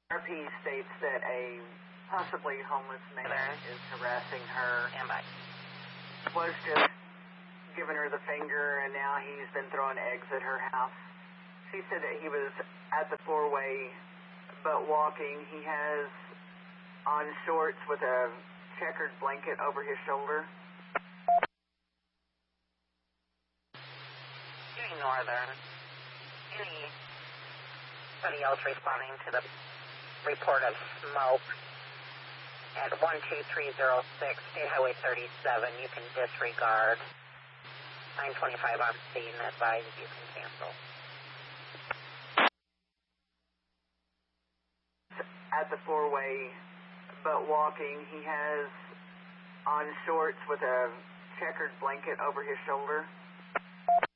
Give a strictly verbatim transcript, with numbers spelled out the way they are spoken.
R P states that a possibly homeless man is harassing her. Stand by. Was just giving her the finger, and now he's been throwing eggs at her house. She said that he was at the four-way, but walking. He has on shorts with a checkered blanket over his shoulder. Any Northern. Anybody else responding to the report of smoke at one two three zero six State Highway thirty-seven? You can disregard. nine twenty-five on scene. Advise you can cancel. At the four-way, but walking. He has on shorts with a checkered blanket over his shoulder.